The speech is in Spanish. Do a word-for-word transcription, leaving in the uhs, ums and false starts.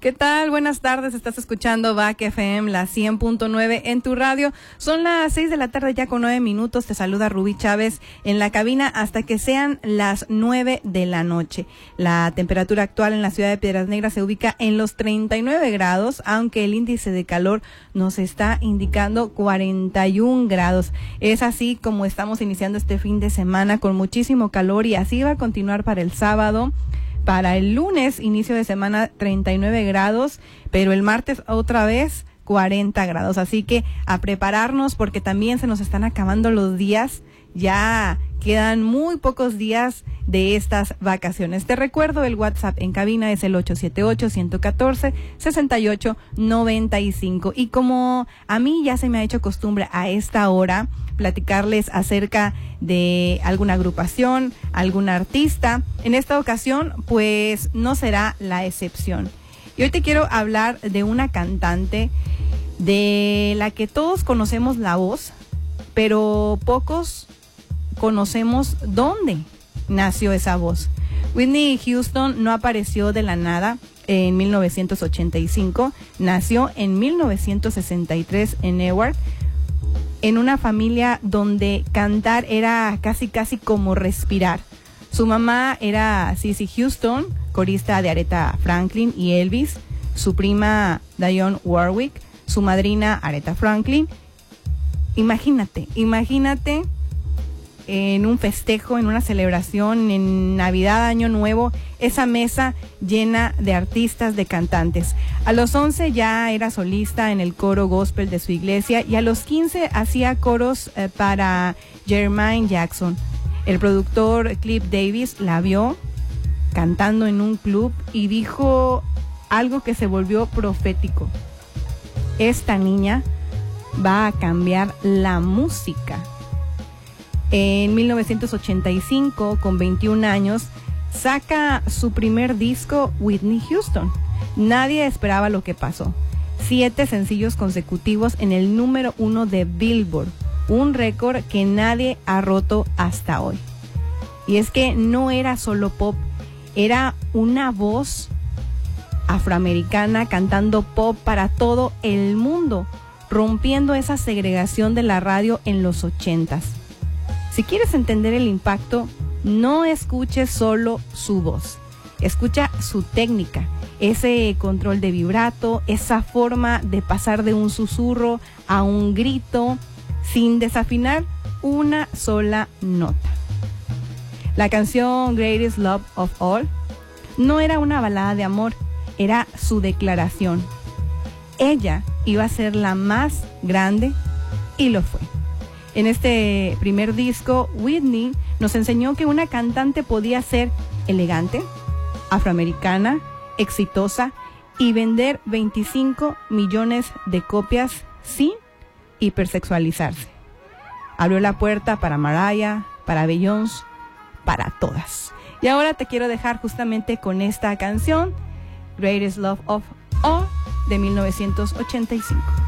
¿Qué tal? Buenas tardes, estás escuchando V A C F M, la cien punto nueve en tu radio. Son las seis de la tarde ya con nueve minutos, te saluda Rubí Chávez en la cabina hasta que sean las nueve de la noche. La temperatura actual en la ciudad de Piedras Negras se ubica en los treinta y nueve grados, aunque el índice de calor nos está indicando cuarenta y un grados. Es así como estamos iniciando este fin de semana con muchísimo calor y así va a continuar para el sábado. Para el lunes, inicio de semana, treinta y nueve grados, pero el martes otra vez cuarenta grados. Así que a prepararnos porque también se nos están acabando los días. Ya quedan muy pocos días de estas vacaciones. Te recuerdo, el WhatsApp en cabina es el ocho siete ocho, uno uno cuatro, seis ocho nueve cinco. Y como a mí ya se me ha hecho costumbre a esta hora platicarles acerca de alguna agrupación, algún artista, en esta ocasión pues no será la excepción. Y hoy te quiero hablar de una cantante de la que todos conocemos la voz, pero pocos conocemos dónde nació esa voz. Whitney Houston no apareció de la nada en mil novecientos ochenta y cinco, nació en mil novecientos sesenta y tres en Newark, en una familia donde cantar era casi casi como respirar. Su mamá era Cissy Houston, corista de Aretha Franklin y Elvis, su prima Dionne Warwick, su madrina Aretha Franklin. Imagínate, imagínate en un festejo, en una celebración, en Navidad, Año Nuevo, esa mesa llena de artistas, de cantantes. A los once ya era solista en el coro gospel de su iglesia y a los quince hacía coros eh, para Jermaine Jackson. El productor Cliff Davis la vio cantando en un club y dijo algo que se volvió profético. Esta niña va a cambiar la música. En mil novecientos ochenta y cinco, con veintiún años, saca su primer disco, Whitney Houston. Nadie esperaba lo que pasó. Siete sencillos consecutivos en el número uno de Billboard, un récord que nadie ha roto hasta hoy. Y es que no era solo pop, era una voz afroamericana cantando pop para todo el mundo, rompiendo esa segregación de la radio en los ochentas. Si quieres entender el impacto, no escuches solo su voz, escucha su técnica, ese control de vibrato, esa forma de pasar de un susurro a un grito sin desafinar una sola nota. La canción Greatest Love of All no era una balada de amor, era su declaración. Ella iba a ser la más grande y lo fue. En este primer disco, Whitney nos enseñó que una cantante podía ser elegante, afroamericana, exitosa y vender veinticinco millones de copias sin hipersexualizarse. Abrió la puerta para Mariah, para Beyoncé, para todas. Y ahora te quiero dejar justamente con esta canción, Greatest Love of All, de mil novecientos ochenta y cinco.